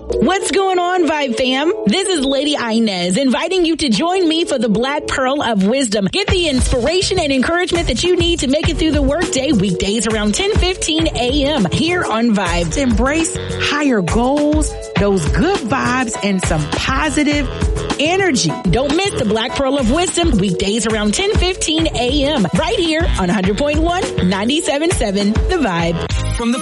What's going on, Vibe fam? This is Lady Inez inviting you to join me for the Black Pearl of Wisdom. Get the inspiration and encouragement that you need to make it through the workday weekdays around 10:15 a.m. here on Vibe. To embrace higher goals, those good vibes, and some positive energy. Don't miss the Black Pearl of Wisdom weekdays around 10:15 a.m. right here on 100.1 97.7 The Vibe. From the